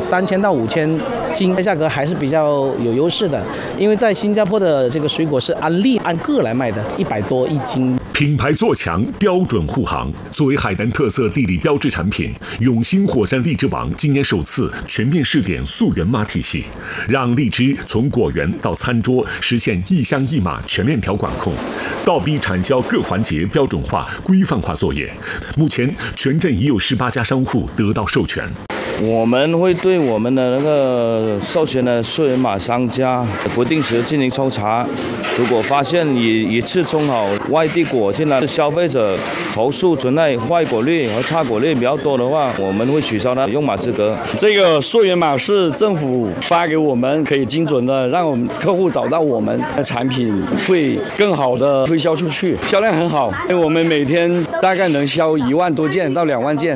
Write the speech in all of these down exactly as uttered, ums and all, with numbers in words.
三千到五千斤，价格还是比较有优势的。因为在新加坡的这个水果是按粒按个来卖的，一百多一斤。 品牌做强，标准护航。作为海南特色地理标志产品，永兴火山荔枝网今年首次全面试点溯源码体系，让荔枝从果园到餐桌实现一箱一码全链条管控，倒逼产销各环节标准化、规范化作业。目前，全镇已有十八家商户得到授权。 我们会对我们的那个授权的溯源码商家不定时进行抽查，如果发现以一次种好外地果进来，消费者投诉存在坏果率和差果率比较多的话，我们会取消他用码资格。 这个溯源码是政府发给我们，可以精准的让我们客户找到我们的产品，会更好的推销出去，销量很好。我们每天大概能销一万多件到两万件。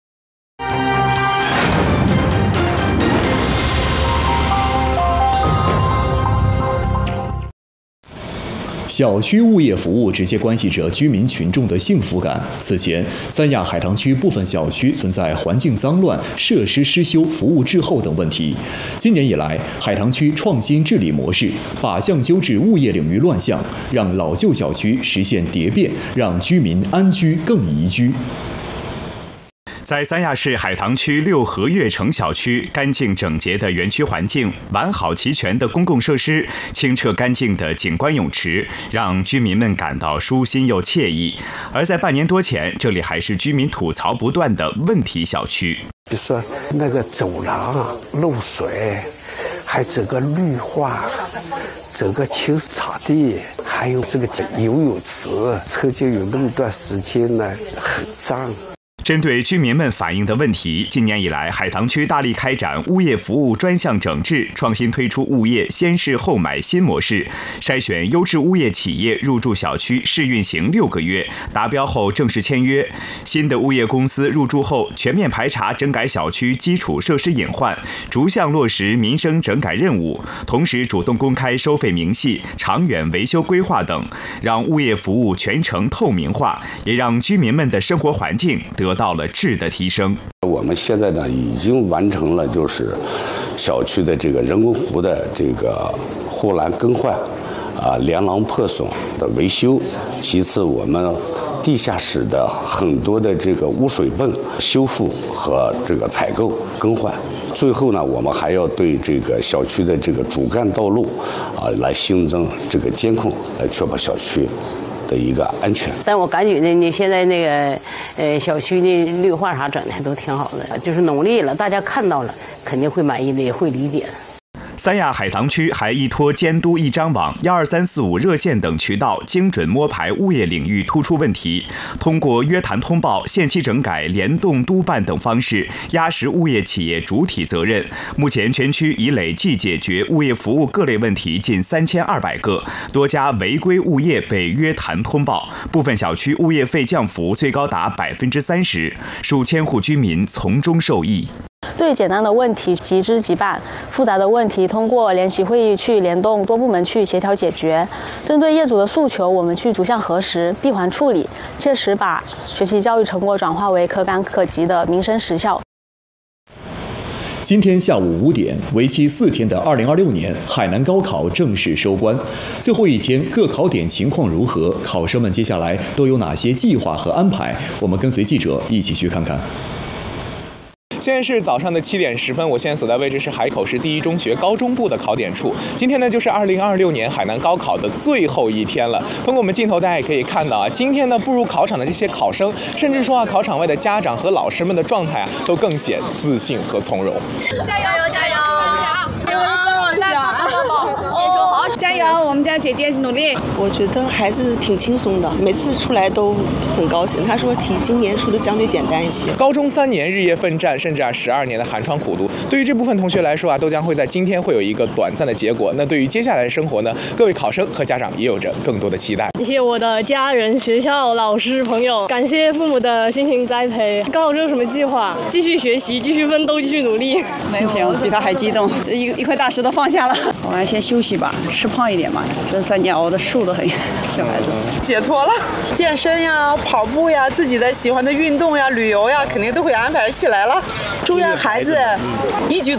小区物业服务直接关系着居民群众的幸福感。此前，三亚海棠区部分小区存在环境脏乱、设施失修、服务滞后等问题。今年以来，海棠区创新治理模式，靶向纠治物业领域乱象，让老旧小区实现蝶变，让居民安居更宜居。 在三亚市海棠区六合悦城小区，干净整洁的园区环境、完好齐全的公共设施、清澈干净的景观泳池，让居民们感到舒心又惬意。而在半年多前，这里还是居民吐槽不断的问题小区。 比如说那个走廊漏水，还整个绿化，整个青草地，还有这个游泳池，曾经有那么段时间呢，很脏。 针对居民们反映的问题，今年以来，海棠区大力开展物业服务专项整治，创新推出物业先试后买新模式，筛选优质物业企业入驻小区试运行六个月，达标后正式签约。新的物业公司入驻后，全面排查整改小区基础设施隐患，逐项落实民生整改任务，同时主动公开收费明细、长远维修规划等，让物业服务全程透明化，也让居民们的生活环境得到了质的提升。 我们现在呢已经完成了就是小区的这个人工湖的这个护栏更换，啊连廊破损的维修，其次我们地下室的很多的这个污水泵修复和这个采购更换，最后呢我们还要对这个小区的这个主干道路啊来新增这个监控，来确保小区的一个安全。 但我感觉呢，你现在那个呃小区的绿化啥整的都挺好的，就是努力了，大家看到了肯定会满意的，也会理解的。 三亚海棠区还依托监督一张网、幺二三四五热线等渠道，精准摸排物业领域突出问题，通过约谈通报、限期整改、联动督办等方式，压实物业企业主体责任。目前全区已累计解决物业服务各类问题近三千二百个，多家违规物业被约谈通报，部分小区物业费降幅最高达百分之三十，数千户居民从中受益。 对简单的问题即知即办，复杂的问题通过联席会议去联动多部门去协调解决。针对业主的诉求，我们去逐项核实、闭环处理，切实把学习教育成果转化为可感可及的民生实效。 今天下午五点，为期四天的二零二六年海南高考正式收官。最后一天，各考点情况如何？考生们接下来都有哪些计划和安排？我们跟随记者一起去看看。 现在是早上的七点十分，我现在所在位置是海口市第一中学高中部的考点处。今天呢，就是二零二六年海南高考的最后一天了。通过我们镜头，大家也可以看到啊，今天呢步入考场的这些考生，甚至说啊，考场外的家长和老师们的状态啊，都更显自信和从容。 加油加油加油！来抱抱抱，先说好，加油！我们家姐姐努力。 我觉得孩子挺轻松的，每次出来都很高兴。他说题今年出的相对简单一些。 高中三年日夜奋战，甚至啊十二年的寒窗苦读，对于这部分同学来说啊，都将会在今天会有一个短暂的结果。那对于接下来的生活呢，各位考生和家长也有着更多的期待。 谢谢我的家人、学校、老师、朋友，感谢父母的辛勤栽培。高考之后有什么计划？继续学习，继续奋斗，继续努力。 心情比他还激动，一一块大石头放下了。我们先休息吧，吃胖一点吧。这三年熬的瘦得很，小孩子解脱了。健身呀、跑步呀、自己的喜欢的运动呀、旅游呀，肯定都会安排起来了。祝愿孩子一举。